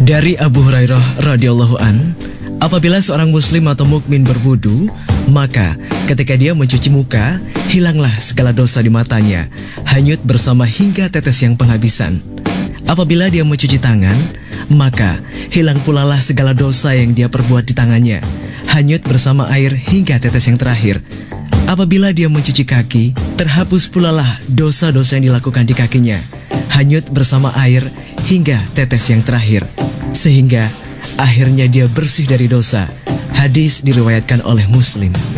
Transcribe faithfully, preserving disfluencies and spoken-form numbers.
Dari Abu Hurairah radhiyallahu an, apabila seorang muslim atau mukmin berwudu, maka ketika dia mencuci muka, hilanglah segala dosa di matanya, hanyut bersama hingga tetes yang penghabisan. Apabila dia mencuci tangan, maka hilang pula lah segala dosa yang dia perbuat di tangannya, hanyut bersama air hingga tetes yang terakhir. Apabila dia mencuci kaki, terhapus pula lah dosa-dosa yang dilakukan di kakinya, hanyut bersama air hingga tetes yang terakhir, sehingga akhirnya dia bersih dari dosa. Hadis diriwayatkan oleh Muslim.